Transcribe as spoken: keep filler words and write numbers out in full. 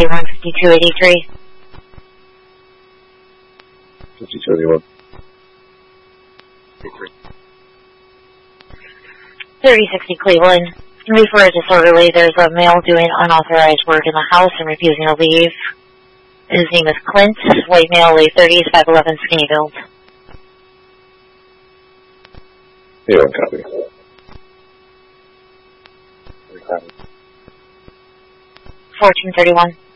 thirty-one fifty-two eighty-three. fifty-two eighty-one. thirty sixty Cleveland. Refer disorderly. There's a male doing unauthorized work in the house and refusing to leave. His name is Clint. White male, late thirties, five eleven, skinny build. Yeah, one copy. fourteen thirty-one.